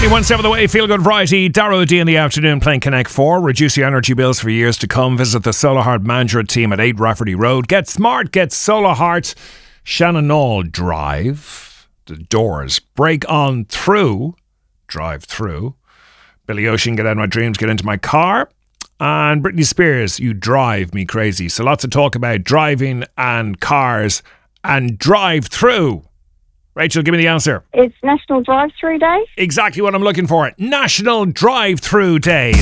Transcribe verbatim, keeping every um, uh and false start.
One step of the way, feel good variety. Darrow D in the afternoon playing Connect four. Reduce your energy bills for years to come. Visit the Solar Heart Management team at eight Rafferty Road. Get smart, get Solar Heart. Shannon Knoll Drive. The doors break on through. Drive through. Billy Ocean, Get Out of My Dreams, Get Into My Car. And Britney Spears, You Drive Me Crazy. So lots of talk about driving and cars and drive through. Rachel, give me the answer. It's National Drive-Through Day. Exactly what I'm looking for. National Drive-Through Day.